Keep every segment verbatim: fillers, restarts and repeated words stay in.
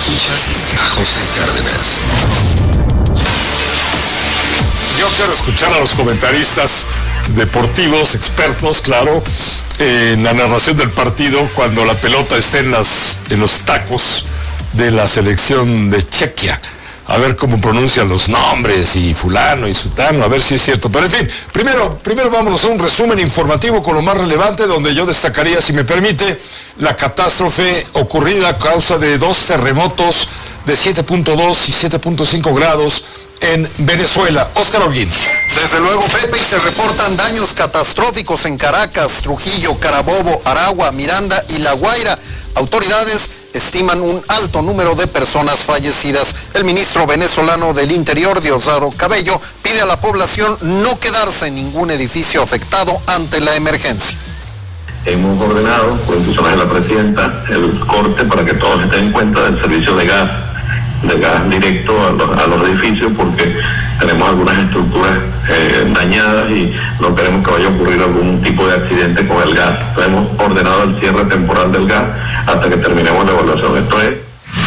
Escuchas a José Cárdenas. Yo quiero escuchar a los comentaristas deportivos, expertos, claro, en la narración del partido cuando la pelota esté en, las, en los tacos de la selección de Chequia. A ver cómo pronuncian los nombres y fulano y sutano, a ver si es cierto. Pero en fin, primero, primero vámonos a un resumen informativo con lo más relevante, donde yo destacaría, si me permite, la catástrofe ocurrida a causa de dos terremotos de siete punto dos y siete punto cinco grados en Venezuela. Óscar Holguín. Desde luego, Pepe, y se reportan daños catastróficos en Caracas, Trujillo, Carabobo, Aragua, Miranda y La Guaira. Autoridades estiman un alto número de personas fallecidas. El ministro venezolano del Interior, Diosdado Cabello, pide a la población no quedarse en ningún edificio afectado ante la emergencia. Hemos ordenado, por instrucciones de la presidenta, el corte para que todos estén en cuenta del servicio de gas, de gas directo a los, a los edificios, porque tenemos algunas estructuras eh, dañadas y no queremos que vaya a ocurrir algún tipo de accidente con el gas. Entonces, hemos ordenado el cierre temporal del gas hasta que terminemos la evaluación. Esto es.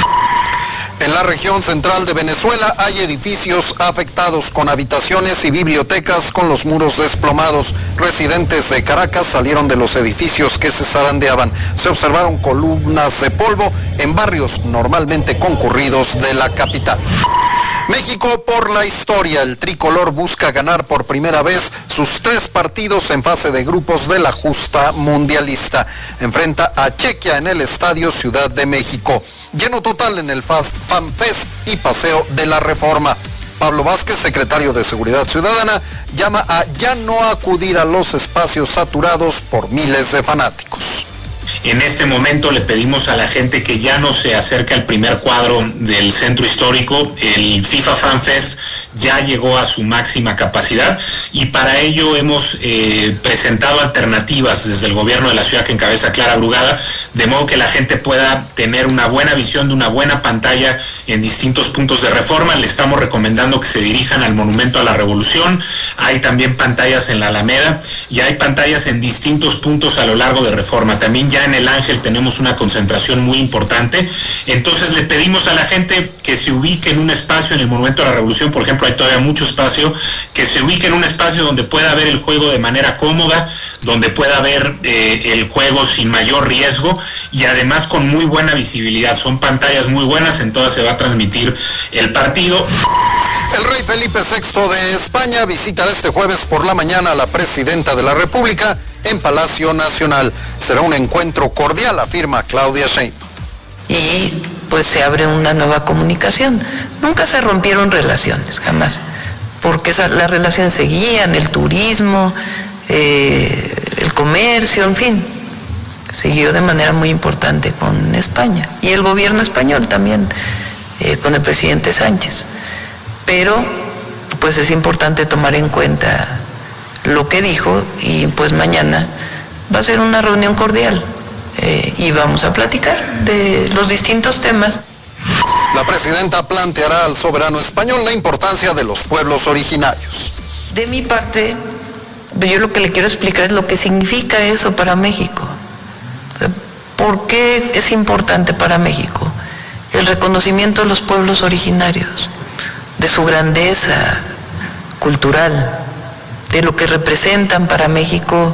En la región central de Venezuela hay edificios afectados con habitaciones y bibliotecas con los muros desplomados. Residentes de Caracas salieron de los edificios que se zarandeaban. Se observaron columnas de polvo en barrios normalmente concurridos de la capital. México por la historia. El tricolor busca ganar por primera vez sus tres partidos en fase de grupos de la justa mundialista. Enfrenta a Chequia en el Estadio Ciudad de México. Lleno total en el FanFest y Paseo de la Reforma. Pablo Vázquez, secretario de Seguridad Ciudadana, llama a ya no acudir a los espacios saturados por miles de fanáticos. En este momento le pedimos a la gente que ya no se acerque al primer cuadro del centro histórico. El FIFA Fan Fest ya llegó a su máxima capacidad y para ello hemos eh, presentado alternativas desde el gobierno de la ciudad que encabeza Clara Brugada, de modo que la gente pueda tener una buena visión de una buena pantalla en distintos puntos de Reforma. Le estamos recomendando que se dirijan al Monumento a la Revolución. Hay también pantallas en la Alameda y hay pantallas en distintos puntos a lo largo de Reforma. También ya en el Ángel tenemos una concentración muy importante. Entonces le pedimos a la gente que se ubique en un espacio en el Monumento a la Revolución, por ejemplo, hay todavía mucho espacio, que se ubique en un espacio donde pueda ver el juego de manera cómoda, donde pueda ver eh, el juego sin mayor riesgo y además con muy buena visibilidad. Son pantallas muy buenas, en todas se va a transmitir el partido. El rey Felipe sexto de España visitará este jueves por la mañana a la presidenta de la República en Palacio Nacional. Será un encuentro cordial, afirma Claudia Sheinbaum. Y pues se abre una nueva comunicación. Nunca se rompieron relaciones, jamás, porque esa, las relaciones seguían, el turismo, eh, el comercio, en fin, siguió de manera muy importante con España. Y el gobierno español también, eh, con el presidente Sánchez. Pero pues es importante tomar en cuenta lo que dijo y pues mañana va a ser una reunión cordial eh, y vamos a platicar de los distintos temas. La presidenta planteará al soberano español la importancia de los pueblos originarios. De mi parte, yo lo que le quiero explicar es lo que significa eso para México. ¿Por qué es importante para México el reconocimiento de los pueblos originarios, de su grandeza cultural, de lo que representan para México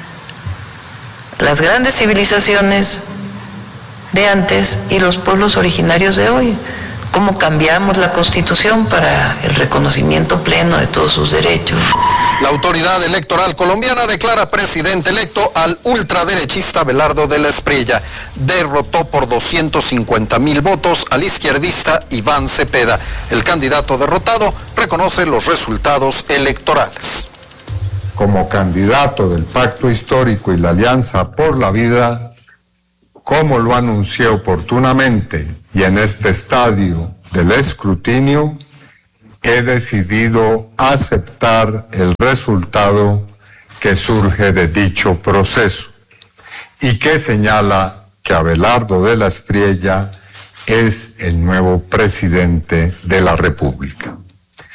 las grandes civilizaciones de antes y los pueblos originarios de hoy? ¿Cómo cambiamos la Constitución para el reconocimiento pleno de todos sus derechos? La autoridad electoral colombiana declara presidente electo al ultraderechista Abelardo de la Espriella. Derrotó por doscientos cincuenta mil votos al izquierdista Iván Cepeda. El candidato derrotado reconoce los resultados electorales. Como candidato del Pacto Histórico y la Alianza por la Vida, como lo anuncié oportunamente y en este estadio del escrutinio, he decidido aceptar el resultado que surge de dicho proceso y que señala que Abelardo de la Espriella es el nuevo presidente de la República.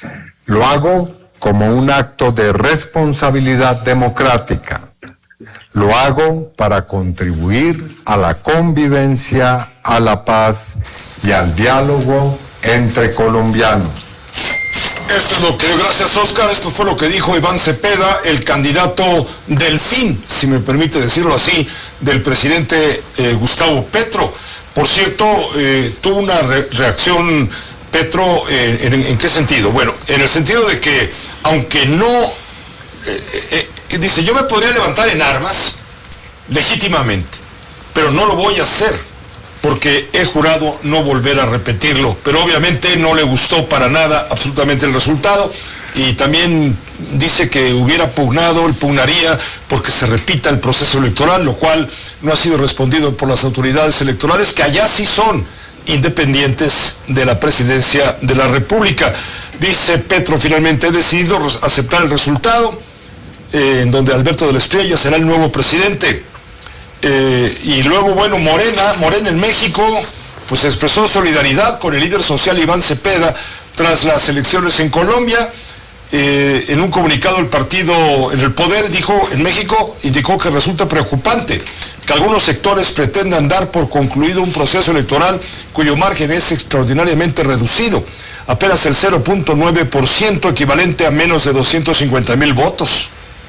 Lo hago como un acto de responsabilidad democrática, Lo hago para contribuir a la convivencia, a la paz y al diálogo entre colombianos. Esto es lo que, gracias Oscar, esto fue lo que dijo Iván Cepeda, el candidato delfín, si me permite decirlo así, del presidente eh, Gustavo Petro. Por cierto, eh, tuvo una re reacción Petro, eh, en, ¿en qué sentido? Bueno, en el sentido de que, aunque no, eh, eh, dice, yo me podría levantar en armas legítimamente, pero no lo voy a hacer, porque he jurado no volver a repetirlo, pero obviamente no le gustó para nada absolutamente el resultado, y también dice que hubiera pugnado, él pugnaría porque se repita el proceso electoral, lo cual no ha sido respondido por las autoridades electorales, que allá sí son independientes de la presidencia de la República. Dice Petro, finalmente he decidido aceptar el resultado, eh, en donde Alberto de la Espriella será el nuevo presidente. Eh, y luego, bueno, Morena, Morena en México, pues expresó solidaridad con el líder social Iván Cepeda tras las elecciones en Colombia. Eh, en un comunicado el partido en el poder dijo, en México, indicó que resulta preocupante que algunos sectores pretendan dar por concluido un proceso electoral cuyo margen es extraordinariamente reducido, apenas el cero punto nueve por ciento, equivalente a menos de doscientos cincuenta mil votos.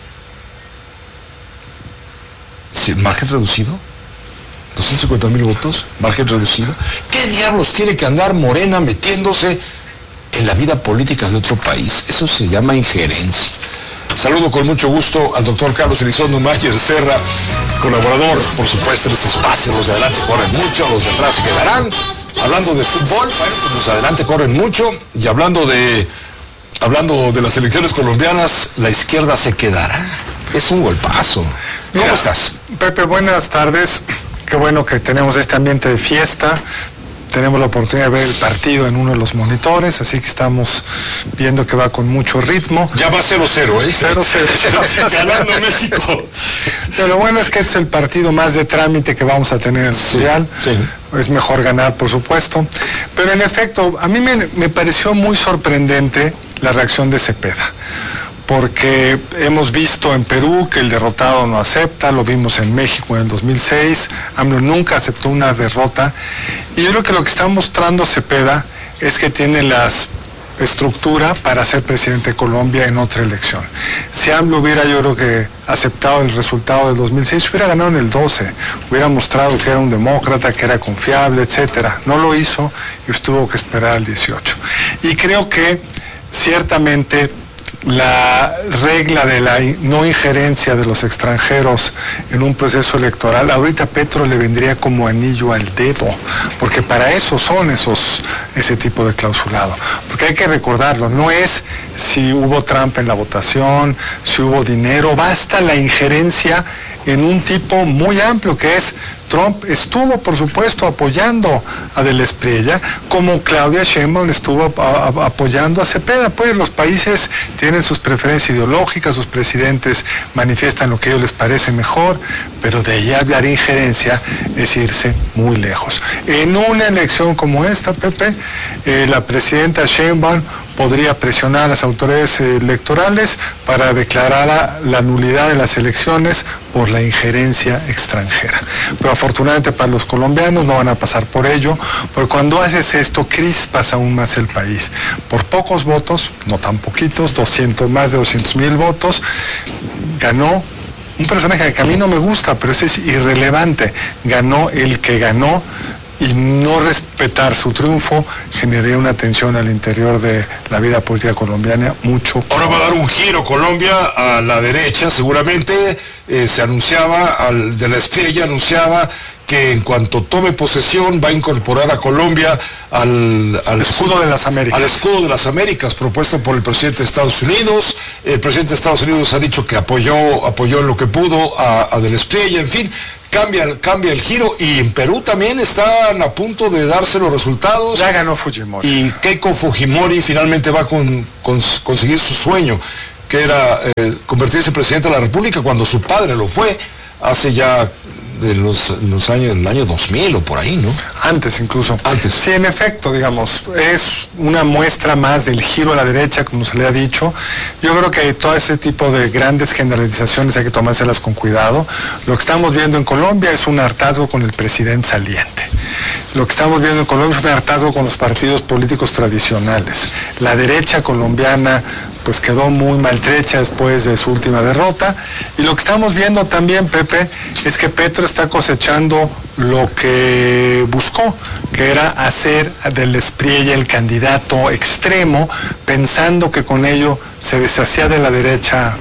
¿Sí, margen reducido? ¿doscientos cincuenta mil votos? ¿Margen reducido? ¿Qué diablos tiene que andar Morena metiéndose en la vida política de otro país? Eso se llama injerencia. Saludo con mucho gusto al doctor Carlos Elizondo Mayer Serra, colaborador, por supuesto, en este espacio. Los de adelante corren mucho, los de atrás se quedarán. Hablando de fútbol, bueno, pues los de adelante corren mucho, y hablando de, hablando de las elecciones colombianas, la izquierda se quedará. Es un golpazo. ¿Cómo Mira, estás? Pepe, buenas tardes. Qué bueno que tenemos este ambiente de fiesta. Tenemos la oportunidad de ver el partido en uno de los monitores, así que estamos viendo que va con mucho ritmo. Ya va cero cero, ¿eh? cero cero. Ganando México. Pero lo bueno es que es el partido más de trámite que vamos a tener en el Sí, Mundial. sí. Es mejor ganar, por supuesto. Pero en efecto, a mí me, me pareció muy sorprendente la reacción de Cepeda, porque hemos visto en Perú que el derrotado no acepta, lo vimos en México en el dos mil seis, AMLO nunca aceptó una derrota, y yo creo que lo que está mostrando Cepeda es que tiene la estructura para ser presidente de Colombia en otra elección. Si AMLO hubiera, yo creo que, aceptado el resultado del dos mil seis, hubiera ganado en el doce, hubiera mostrado que era un demócrata, que era confiable, etcétera. No lo hizo y tuvo que esperar al dieciocho. Y creo que, ciertamente, la regla de la no injerencia de los extranjeros en un proceso electoral, ahorita a Petro le vendría como anillo al dedo, porque para eso son esos, ese tipo de clausulado. Porque hay que recordarlo, no es si hubo trampa en la votación, si hubo dinero, basta la injerencia en un tipo muy amplio, que es Trump estuvo, por supuesto, apoyando a de la Espriella, como Claudia Sheinbaum estuvo a, a, apoyando a Cepeda. Pues los países tienen sus preferencias ideológicas, sus presidentes manifiestan lo que a ellos les parece mejor, pero de ahí hablar injerencia es irse muy lejos. En una elección como esta, Pepe, eh, la presidenta Sheinbaum podría presionar a las autoridades electorales para declarar la nulidad de las elecciones por la injerencia extranjera. Pero afortunadamente para los colombianos no van a pasar por ello, porque cuando haces esto crispas aún más el país. Por pocos votos, no tan poquitos, doscientos, más de doscientos mil votos, ganó un personaje que a mí no me gusta, pero ese es irrelevante. Ganó el que ganó, y no respetar su triunfo generaría una tensión al interior de la vida política colombiana mucho. Ahora va a dar un giro Colombia a la derecha, seguramente. Eh, se anunciaba, al de la Espriella anunciaba que en cuanto tome posesión va a incorporar a Colombia al, al escudo de las Américas. Al escudo de las Américas propuesto por el presidente de Estados Unidos. El presidente de Estados Unidos ha dicho que apoyó, apoyó en lo que pudo a, a de la Espriella, en fin. Cambia, cambia el giro, y en Perú también están a punto de darse los resultados. Ya ganó Fujimori. Y Keiko Fujimori finalmente va a con, con, conseguir su sueño, que era eh, convertirse en presidente de la República, cuando su padre lo fue hace ya de los, los años, el año dos mil o por ahí, ¿no? Antes incluso. Antes. Sí, en efecto, digamos, es una muestra más del giro a la derecha, como se le ha dicho. Yo creo que todo ese tipo de grandes generalizaciones hay que tomárselas con cuidado. Lo que estamos viendo en Colombia es un hartazgo con el presidente saliente. Lo que estamos viendo en Colombia es un hartazgo con los partidos políticos tradicionales. La derecha colombiana pues quedó muy maltrecha después de su última derrota. Y lo que estamos viendo también, Pepe, es que Petro está cosechando lo que buscó, que era hacer del Espriella el candidato extremo, pensando que con ello se deshacía de la derecha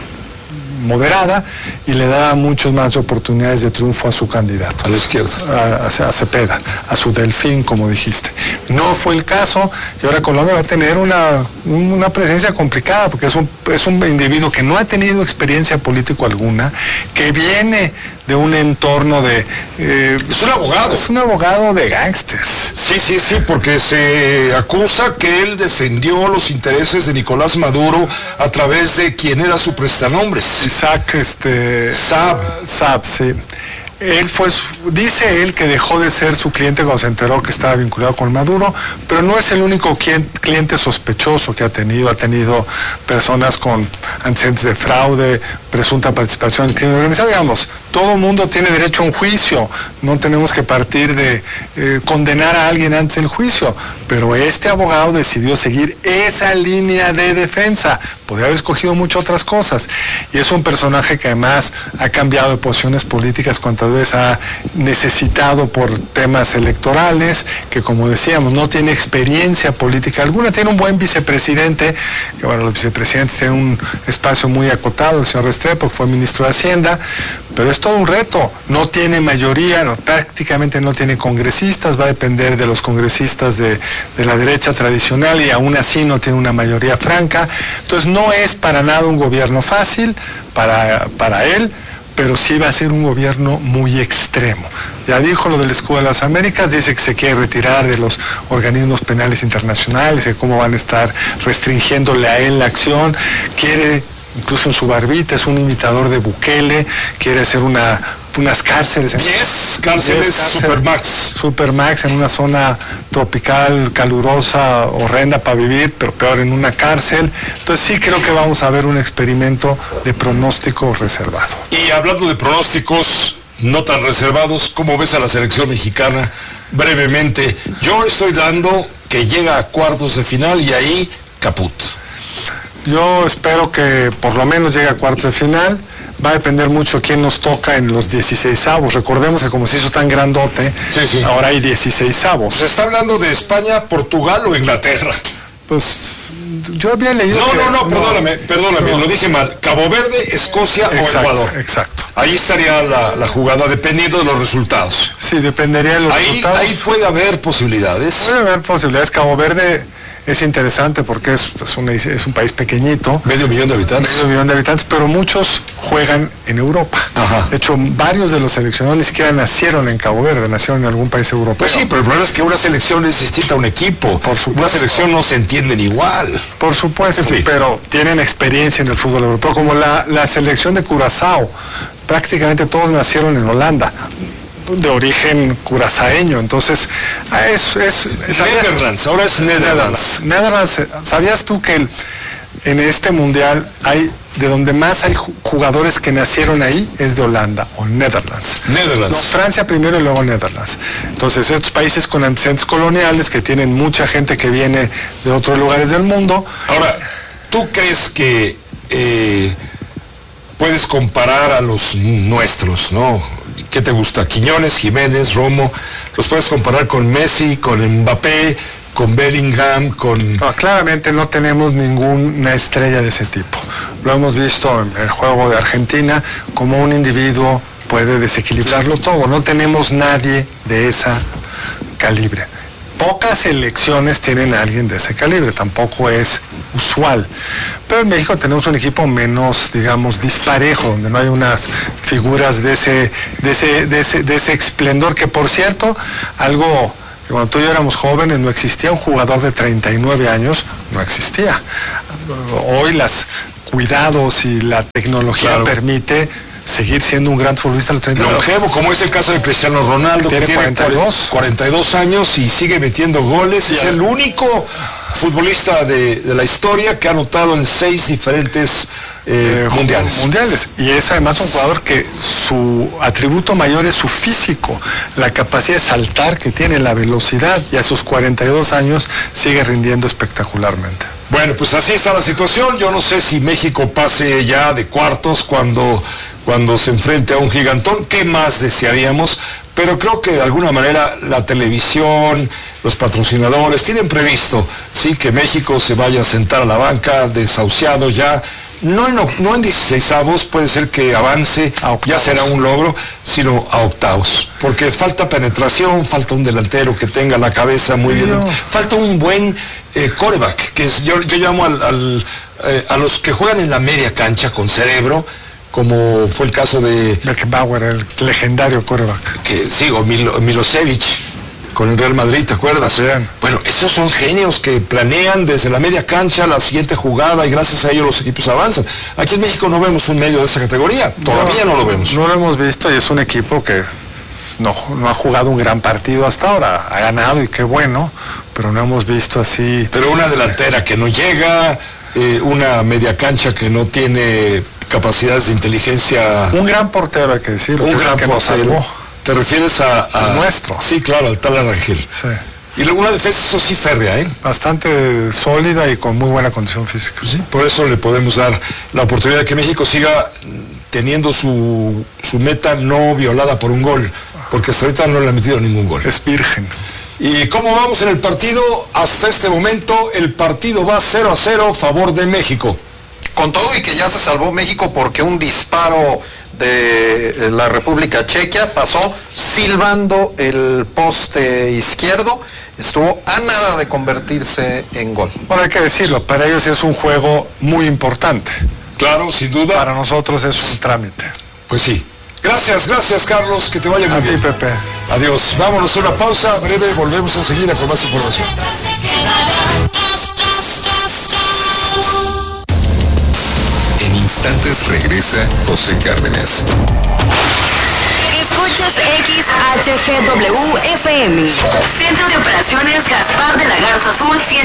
moderada y le daba muchas más oportunidades de triunfo a su candidato. A la izquierda. A, a, a Cepeda, a su delfín, como dijiste. No fue el caso y ahora Colombia va a tener una, una presencia complicada porque es un, es un individuo que no ha tenido experiencia política alguna, que viene de un entorno de... Eh, es un abogado. Es un abogado de gángsters. Sí, sí, sí, porque se acusa que él defendió los intereses de Nicolás Maduro a través de quien era su prestanombres. Isaac, este... Saab. Saab, sí. Él fue, dice él que dejó de ser su cliente cuando se enteró que estaba vinculado con Maduro, pero no es el único cliente sospechoso que ha tenido. Ha tenido personas con antecedentes de fraude, presunta participación en crimen organizado. Digamos, todo mundo tiene derecho a un juicio. No tenemos que partir de eh, condenar a alguien antes del juicio. Pero este abogado decidió seguir esa línea de defensa. Podría haber escogido muchas otras cosas. Y es un personaje que además ha cambiado de posiciones políticas cuantas veces ha necesitado por temas electorales, que como decíamos, no tiene experiencia política alguna. Tiene un buen vicepresidente, que bueno, los vicepresidentes tienen un espacio muy acotado, el señor Restrepo, que fue ministro de Hacienda, pero es todo un reto. No tiene mayoría, no, prácticamente no tiene congresistas, va a depender de los congresistas de, de la derecha tradicional y aún así no tiene una mayoría franca. Entonces no es para nada un gobierno fácil para, para él, pero sí va a ser un gobierno muy extremo. Ya dijo lo del escudo de las Américas, dice que se quiere retirar de los organismos penales internacionales, de cómo van a estar restringiéndole a él la acción, quiere, incluso en su barbita, es un imitador de Bukele, quiere hacer una, unas cárceles. diez cárceles Supermax. Supermax en una zona tropical, calurosa, horrenda para vivir, pero peor en una cárcel. Entonces sí creo que vamos a ver un experimento de pronóstico reservado. Y hablando de pronósticos no tan reservados, ¿cómo ves a la selección mexicana? Brevemente, yo estoy dando que llega a cuartos de final y ahí caput. Yo espero que por lo menos llegue a cuartos de final. Va a depender mucho quién nos toca en los dieciseisavos. Recordemos que como se hizo tan grandote, sí, sí. Ahora hay dieciseisavos. ¿Se está hablando de España, Portugal o Inglaterra? Pues yo había leído... No, que, no, no, perdóname, perdóname, no. Lo dije mal. Cabo Verde, Escocia exacto, o Ecuador. Exacto. Ahí estaría la, la jugada dependiendo de los resultados. Sí, dependería de los ahí, resultados. Ahí puede haber posibilidades. Puede haber posibilidades. Cabo Verde es interesante porque es, es, un, es un país pequeñito. Medio millón de habitantes. Medio millón de habitantes, pero muchos juegan en Europa. Ajá. De hecho, varios de los seleccionados ni siquiera nacieron en Cabo Verde, nacieron en algún país europeo. Pues sí, pero el problema es que una selección es distinta a un equipo. Por supuesto. Una selección no se entienden igual. Por supuesto, sí. Pero tienen experiencia en el fútbol europeo, como la, la selección de Curazao. Prácticamente todos nacieron en Holanda, de origen curazaeño, entonces es, es, es Netherlands, ahora es Netherlands. Netherlands. ¿Sabías tú que el, en este mundial hay de donde más hay jugadores que nacieron ahí es de Holanda o Netherlands? Netherlands. No, Francia primero y luego Netherlands. Entonces estos países con antecedentes coloniales que tienen mucha gente que viene de otros lugares del mundo. Ahora, ¿tú crees que eh, puedes comparar a los nuestros, no? ¿Qué te gusta? Quiñones, Jiménez, Romo, los puedes comparar con Messi, con Mbappé, con Bellingham, con... No, claramente no tenemos ninguna estrella de ese tipo. Lo hemos visto en el juego de Argentina, como un individuo puede desequilibrarlo todo. No tenemos nadie de esa calibre. Pocas selecciones tienen a alguien de ese calibre, tampoco es usual. Pero en México tenemos un equipo menos, digamos, disparejo, donde no hay unas figuras de ese, de ese, de ese, de ese esplendor, que por cierto, algo que cuando tú y yo éramos jóvenes no existía, un jugador de treinta y nueve años, no existía. Hoy los cuidados y la tecnología claro. permite seguir siendo un gran futbolista a los treinta. Longevo, como es el caso de Cristiano Ronaldo, tiene que tiene cuarenta y dos. cuarenta y dos años y sigue metiendo goles. Sí, es el único futbolista de, de la historia que ha anotado en seis diferentes eh, eh, mundiales. mundiales. Y es además un jugador que su atributo mayor es su físico, la capacidad de saltar que tiene, la velocidad, y a sus cuarenta y dos años sigue rindiendo espectacularmente. Bueno, pues así está la situación. Yo no sé si México pase ya de cuartos cuando, cuando se enfrente a un gigantón. ¿Qué más desearíamos? Pero creo que de alguna manera la televisión, los patrocinadores tienen previsto, sí, que México se vaya a sentar a la banca, desahuciado ya. No en, no en dieciseisavos, puede ser que avance, ya será un logro, sino a octavos. Porque falta penetración, falta un delantero que tenga la cabeza muy bien. Falta un buen eh, quarterback, que es, yo, yo llamo al, al, eh, a los que juegan en la media cancha con cerebro, como fue el caso de Beckenbauer, el legendario quarterback. Que sí, o Milo, Milosevic con el Real Madrid, ¿te acuerdas? Sí. Bueno, esos son genios que planean desde la media cancha la siguiente jugada y gracias a ellos los equipos avanzan. Aquí en México no vemos un medio de esa categoría, todavía no, no lo vemos. No lo hemos visto y es un equipo que no, no ha jugado un gran partido hasta ahora, ha ganado y qué bueno, pero no hemos visto así. Pero una delantera que no llega, eh, una media cancha que no tiene capacidades de inteligencia. Un gran portero, hay que decirlo. Un que gran que portero. ¿Te refieres a, a nuestro? Sí, claro, al tal Arangel. Sí. Y luego una defensa, eso sí, férrea, ¿eh? Bastante sólida y con muy buena condición física. Sí, por eso le podemos dar la oportunidad de que México siga teniendo su, su meta no violada por un gol, porque hasta ahorita no le ha metido ningún gol. Es virgen. ¿Y cómo vamos en el partido? Hasta este momento el partido va cero a cero a favor de México. Con todo y que ya se salvó México porque un disparo de la República Checa pasó silbando el poste izquierdo, estuvo a nada de convertirse en gol. Bueno, hay que decirlo, para ellos es un juego muy importante. Claro, sin duda. Para nosotros es un trámite. Pues sí. Gracias, gracias Carlos, que te vaya muy bien. A ti, Pepe. Adiós. Vámonos a una pausa breve, volvemos enseguida con más información. En instantes regresa José Cárdenas. Escuchas X H G W F M. Centro de Operaciones Gaspar de la Garza Azul.